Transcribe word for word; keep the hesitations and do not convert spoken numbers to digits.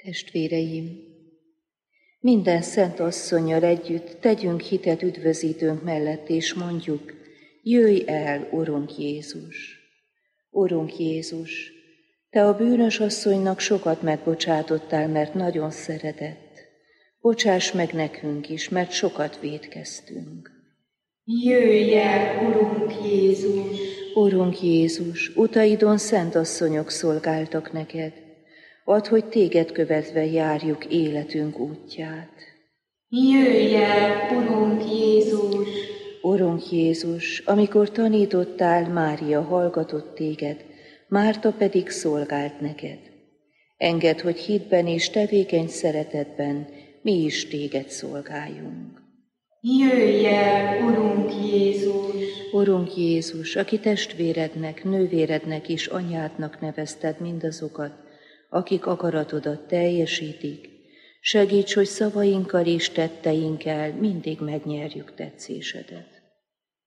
Testvéreim, minden szent asszonnyal együtt tegyünk hitet üdvözítőnk mellett, és mondjuk, jöjj el, Urunk Jézus! Urunk Jézus, Te a bűnös asszonynak sokat megbocsátottál, mert nagyon szeretett. Bocsáss meg nekünk is, mert sokat vétkeztünk. Jöjj el, Urunk Jézus! Urunk Jézus, utaidon szent asszonyok szolgáltak neked. Add, hogy téged követve járjuk életünk útját. Jöjj el, Urunk Jézus! Urunk Jézus, amikor tanítottál, Mária hallgatott téged, Márta pedig szolgált neked. Engedd, hogy hitben és tevékeny szeretetben mi is téged szolgáljunk. Jöjj el, Urunk Jézus! Urunk Jézus, aki testvérednek, nővérednek és anyádnak nevezted mindazokat, akik akaratodat teljesítik, segíts, hogy szavainkkal és tetteinkkel mindig megnyerjük tetszésedet.